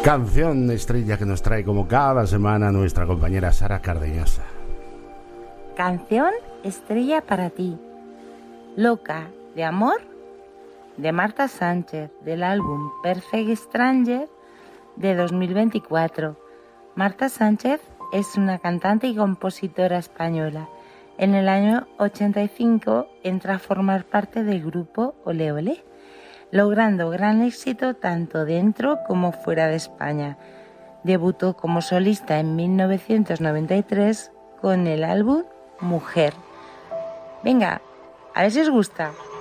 Canción estrella que nos trae como cada semana nuestra compañera Sara Cardeñosa. Canción estrella para ti. Loca de amor, de Marta Sánchez, del álbum Perfect Stranger de 2024. Marta Sánchez es una cantante y compositora española. En el año 85 entra a formar parte del grupo Olé Olé, logrando gran éxito tanto dentro como fuera de España. Debutó como solista en 1993 con el álbum Mujer. Venga, a ver si os gusta.